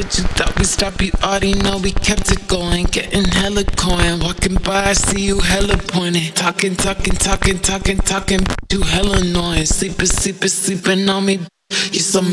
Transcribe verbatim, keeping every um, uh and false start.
but you thought we stopped. You already know we kept it going. Getting hella coin. Walking by, I see you hella pointed. Talking, talking, talking, talking, talking. You hella annoying. Sleeping, sleeping, sleeping on me. You so